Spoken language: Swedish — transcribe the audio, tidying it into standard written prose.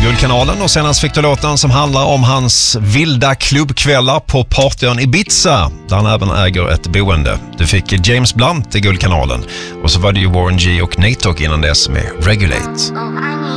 Guldkanalen, och senast fick du låten som handlar om hans vilda klubbkvällar på partyn Ibiza, där han även äger ett boende. Du fick James Blunt i Guldkanalen, och så var det ju Warren G och Nate Dogg innan dess med Regulate.